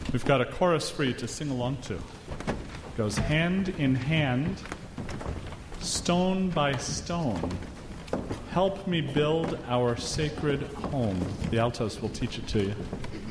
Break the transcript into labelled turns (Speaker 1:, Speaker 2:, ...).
Speaker 1: We've got a chorus for you to sing along to. It goes hand in hand, stone by stone. Help me build our sacred home. The altos will teach it to you.